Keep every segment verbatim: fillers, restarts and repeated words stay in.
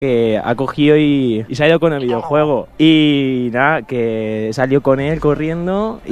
que ha cogido y, y se ha ido con el videojuego. Y nada, que salió con él corriendo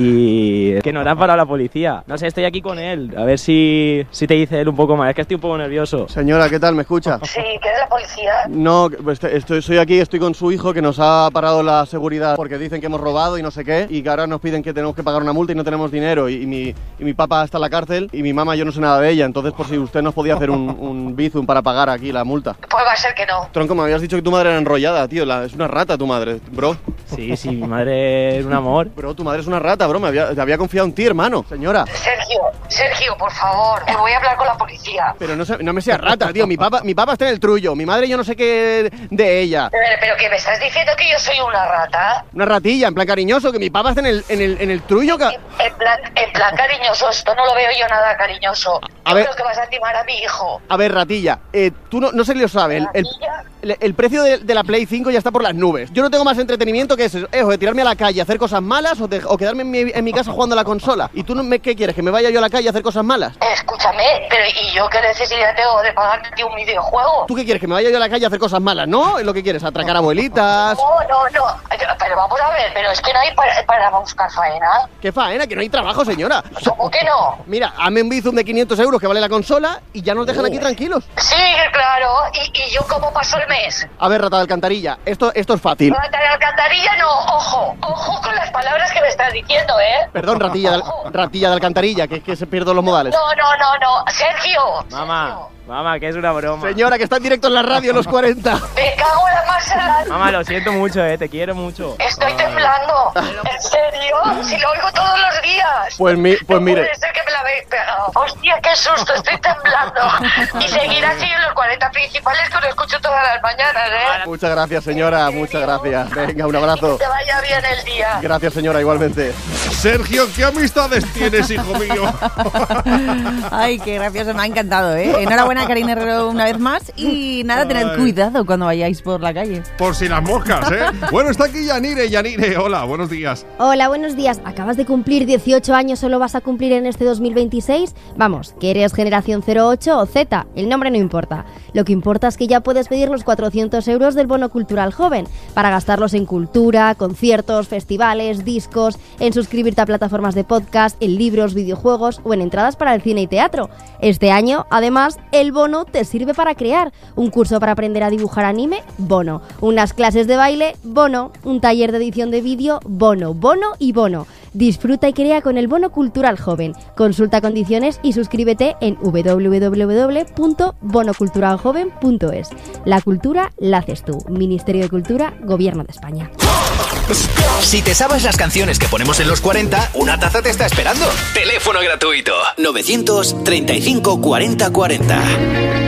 y que nos da para la policía. No sé, estoy aquí con él, a ver si, si te dice él un poco más. Es que estoy un poco nervioso. Señora, ¿qué tal? ¿Me escucha? Sí, ¿qué es la policía? No, pues estoy, estoy aquí, estoy con su hijo que nos ha parado la seguridad porque dicen que hemos robado y no sé qué, y que ahora nos piden que tenemos que pagar una multa y no tenemos dinero, y, y, mi, y mi papá está en la cárcel y mi mamá yo no sé nada de ella, entonces por si usted nos podía hacer un, un bizum para pagar aquí la multa. Pues va a ser que no. Tronco, me habías dicho que tu madre era enrollada, tío, la, es una rata tu madre, bro. Sí, sí, mi madre es un amor. Bro, tu madre es una rata, bro, me había, te había confiado en ti, hermano. Señora. Sergio, Sergio, por favor, te voy a hablar con la policía. Pero no, no me seas rata, tío, mi papá, mi papá está en el trullo, mi madre yo no sé qué de ella. Pero, pero que me estás diciendo que yo soy una rata. Una ratilla, en plan cariñoso, que mi papá está en el, en el, en el trullo. Que... En, en, plan, en plan cariñoso, esto no lo veo yo nada cariñoso. A yo ver, creo que vas a timar a mi hijo. A ver, ratilla, eh, tú no, no sé si lo sabes, el, el, el precio de, de la Play cinco ya está por las nubes. Yo no tengo más entretenimiento que eso, eso de tirarme a la calle, hacer cosas malas o, de, o quedarme en mi, en mi casa jugando a la consola. ¿Y tú no me, qué quieres, que me vaya yo a la calle a hacer cosas malas? Escúchame, pero ¿y yo qué necesidad tengo de pagarte un videojuego? ¿Tú qué quieres, que me vaya yo a la calle a hacer cosas malas, no? ¿Es lo que quieres, atracar abuelitas? No, no, no, pero vamos a ver, pero es que no hay para, para buscar faena. ¿Qué faena? Que no hay trabajo, señora. ¿Cómo que no? Mira, hazme un bizum de quinientos euros que vale la consola y ya nos dejan aquí tranquilos. Sí, claro, ¿y, y yo cómo paso el mes? A ver, rata de alcantarilla, esto, esto es fácil. Rata de alcantarilla no, ojo, ojo con las palabras que me estás diciendo, ¿eh? Perdón, ratilla de, ratilla de alcantarilla, que es que se pierden los modales. No, no, no, no, Sergio. Mamá. Sergio. Mamá, que es una broma. Señora, que está en directo en la radio los cuarenta. Me cago en la masa. Mamá, lo siento mucho, eh, te quiero mucho. Estoy temblando. ¿En serio? Si lo oigo todos los días. Pues, mi, pues no mire. Puede ser que me la habéis pegado. Hostia, qué susto, estoy temblando. Y seguir así en los cuarenta principales que lo escucho todas las mañanas, ¿eh? Muchas gracias, señora, muchas gracias. Venga, un abrazo. Que te vaya bien el día. Gracias, señora, igualmente. Sergio, ¿qué amistades tienes, hijo mío? Ay, qué gracioso, me ha encantado, ¿eh? Enhorabuena, Karina Herrero, una vez más. Y nada, tened Ay. cuidado cuando vayáis por la calle. Por si las moscas, ¿eh? Bueno, está aquí Yanire. Yanire, hola, buenos días. Hola, buenos días. ¿Acabas de cumplir dieciocho años o lo vas a cumplir en este dos mil veintiséis? Vamos, que eres generación cero ocho o Z, el nombre no importa. Lo que importa es que ya puedes pedir los cuatrocientos euros del bono cultural joven para gastarlos en cultura, conciertos, festivales, discos, en suscribirte a plataformas de podcast, en libros, videojuegos o en entradas para el cine y teatro. Este año, además, el bono te sirve para crear un curso para aprender a dibujar anime, bono, unas clases de baile, bono, un taller de edición de vídeo, bono, bono y bono. Disfruta y crea con el bono cultural joven. Consulta condiciones y suscríbete en doble u doble u doble u punto bono cultural joven punto es. La cultura la haces tú. Ministerio de Cultura, Gobierno de España. Si te sabes las canciones que ponemos en los cuarenta, una taza te está esperando. Teléfono gratuito novecientos treinta y cinco cuarenta cuarenta.